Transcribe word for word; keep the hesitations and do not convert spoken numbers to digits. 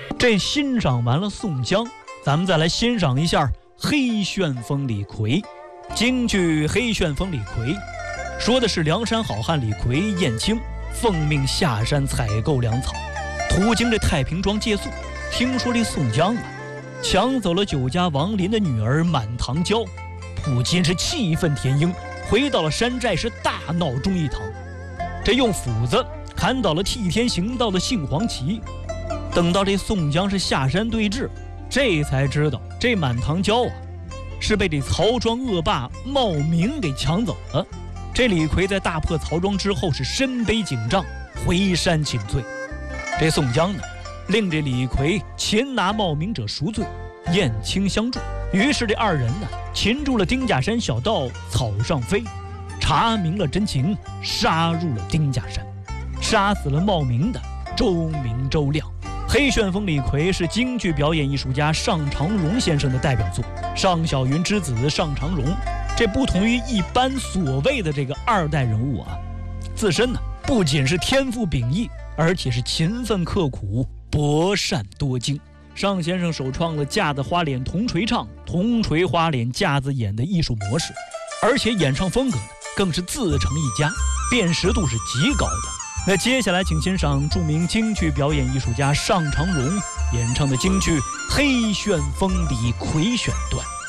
这欣赏完了宋江，咱们再来欣赏一下黑旋风李逵。京剧《黑旋风李逵》说的是梁山好汉李逵燕青奉命下山采购粮草，途经这太平庄借宿，听说这宋江啊抢走了酒家王林的女儿满堂娇，不禁是气愤填膺，回到了山寨是大闹忠义堂，这用斧子砍倒了替天行道的杏黄旗。等到这宋江是下山对峙，这才知道这满堂娇啊是被这曹庄恶霸冒名给抢走了。这李逵在大破曹庄之后是身背警杖回山请罪，这宋江呢令这李逵擒拿冒名者赎罪，燕青相助。于是这二人呢擒住了丁家山小盗草上飞，查明了真情，杀入了丁家山，杀死了冒名的周明周亮。黑旋风李逵是京剧表演艺术家尚长荣先生的代表作，尚小云之子尚长荣，这不同于一般所谓的这个二代人物啊，自身呢不仅是天赋秉异，而且是勤奋刻苦，博善多精。尚先生首创了架子花脸铜锤唱、铜锤花脸架子演的艺术模式，而且演唱风格呢更是自成一家，辨识度是极高的。那接下来请欣赏著名京剧表演艺术家尚长荣演唱的京剧《黑旋风李逵》选段。